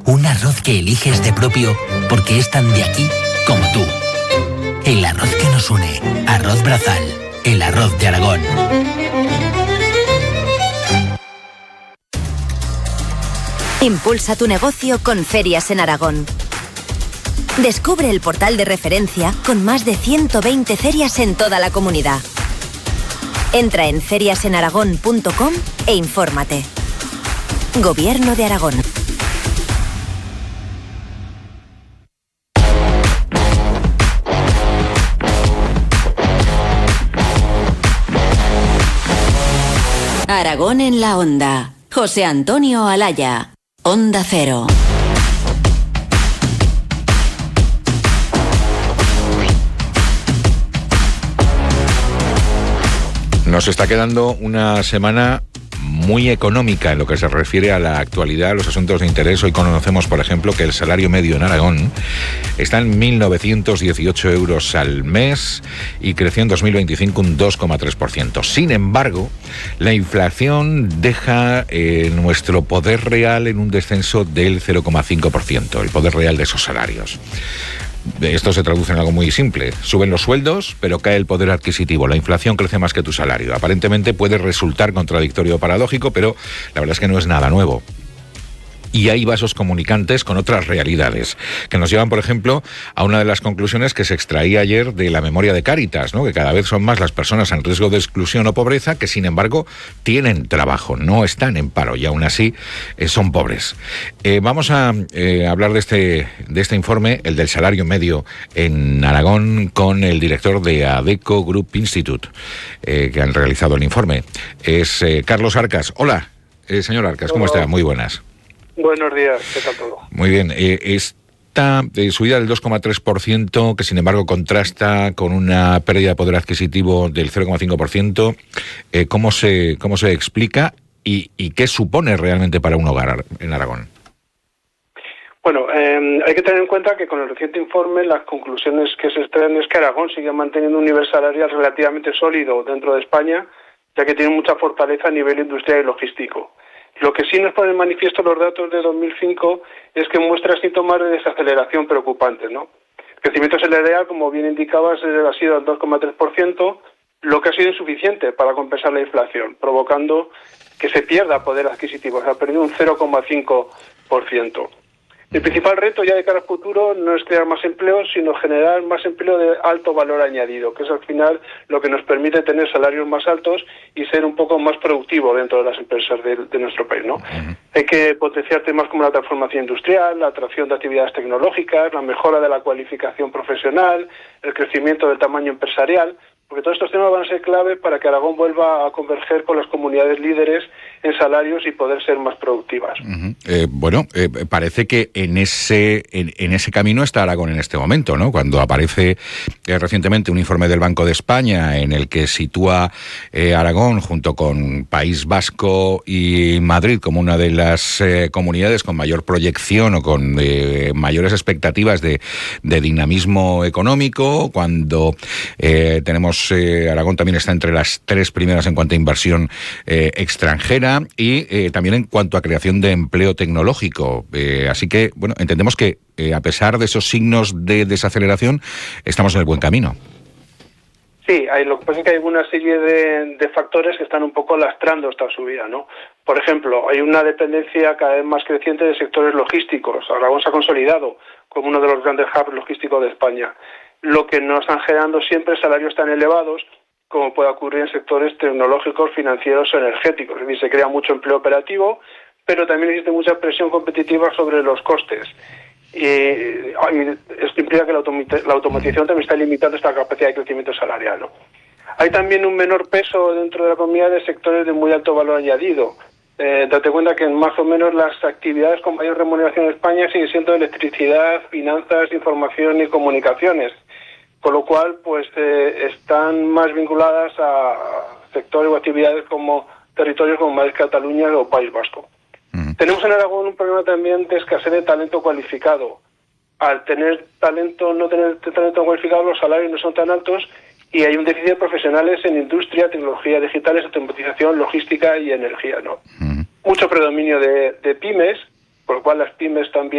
Un arroz que eliges de propio porque es tan de aquí como tú. El arroz que nos une. Arroz Brazal. El arroz de Aragón. Impulsa tu negocio con Ferias en Aragón. Descubre el portal de referencia con más de 120 ferias en toda la comunidad. Entra en feriasenaragón.com e infórmate. Gobierno de Aragón. Aragón en la Onda. José Antonio Alaya. Onda Cero. Nos está quedando una semana muy económica en lo que se refiere a la actualidad, a los asuntos de interés. Hoy conocemos, por ejemplo, que el salario medio en Aragón está en 1.918 euros al mes y creció en 2025 un 2,3%. Sin embargo, la inflación deja nuestro poder real en un descenso del 0,5%, el poder real de esos salarios. Esto se traduce en algo muy simple. Suben los sueldos, pero cae el poder adquisitivo. La inflación crece más que tu salario. Aparentemente puede resultar contradictorio o paradójico, pero la verdad es que no es nada nuevo. Y hay vasos comunicantes con otras realidades, que nos llevan, por ejemplo, a una de las conclusiones que se extraía ayer de la memoria de Cáritas, ¿no? Que cada vez son más las personas en riesgo de exclusión o pobreza que, sin embargo, tienen trabajo, no están en paro y aún así son pobres. Vamos a hablar de este informe, el del salario medio en Aragón, con el director de Adecco Group Institute, que han realizado el informe. Es Carlos Arcas. Hola, señor Arcas, ¿cómo está? Muy buenas. Buenos días, ¿qué tal todo? Muy bien. Esta subida del 2,3%, que sin embargo contrasta con una pérdida de poder adquisitivo del 0,5%, ¿cómo se explica y qué supone realmente para un hogar en Aragón? Bueno, hay que tener en cuenta que con el reciente informe las conclusiones que se extraen es que Aragón sigue manteniendo un nivel salarial relativamente sólido dentro de España, ya que tiene mucha fortaleza a nivel industrial y logístico. Lo que sí nos pone en manifiesto los datos de 2005 es que muestra síntomas de desaceleración preocupantes, ¿no? El crecimiento salarial, como bien indicabas, ha sido al 2,3%, lo que ha sido insuficiente para compensar la inflación, provocando que se pierda poder adquisitivo. Se ha perdido un 0,5%. El principal reto ya de cara al futuro no es crear más empleo, sino generar más empleo de alto valor añadido, que es al final lo que nos permite tener salarios más altos y ser un poco más productivo dentro de las empresas de nuestro país, ¿no? Uh-huh. Hay que potenciar temas como la transformación industrial, la atracción de actividades tecnológicas, la mejora de la cualificación profesional, el crecimiento del tamaño empresarial, porque todos estos temas van a ser clave para que Aragón vuelva a converger con las comunidades líderes en salarios y poder ser más productivas. Uh-huh. Parece que en ese camino está Aragón en este momento, ¿no? Cuando aparece recientemente un informe del Banco de España en el que sitúa Aragón junto con País Vasco y Madrid como una de las comunidades con mayor proyección o con mayores expectativas de dinamismo económico, cuando tenemos Aragón también está entre las 3 primeras en cuanto a inversión extranjera y también en cuanto a creación de empleo tecnológico. Así que, bueno, entendemos que a pesar de esos signos de desaceleración, estamos en el buen camino. Sí, lo que pasa es que hay una serie de factores que están un poco lastrando esta subida, ¿no? Por ejemplo, hay una dependencia cada vez más creciente de sectores logísticos. Aragón se ha consolidado como uno de los grandes hubs logísticos de España, lo que no están generando siempre salarios tan elevados como puede ocurrir en sectores tecnológicos, financieros o energéticos. Es decir, se crea mucho empleo operativo, pero también existe mucha presión competitiva sobre los costes. Y esto implica que la automatización también está limitando esta capacidad de crecimiento salarial, ¿no? Hay también un menor peso dentro de la economía de sectores de muy alto valor añadido. Date cuenta que más o menos las actividades con mayor remuneración en España siguen siendo electricidad, finanzas, información y comunicaciones, con lo cual pues están más vinculadas a sectores o actividades como territorios como Madrid, Cataluña o País Vasco. Uh-huh. Tenemos en Aragón un problema también de escasez de talento cualificado. Al tener talento, no tener talento cualificado, los salarios no son tan altos y hay un déficit de profesionales en industria, tecnología digitales, automatización, logística y energía, ¿no? Uh-huh. Mucho predominio de pymes, por lo cual las pymes también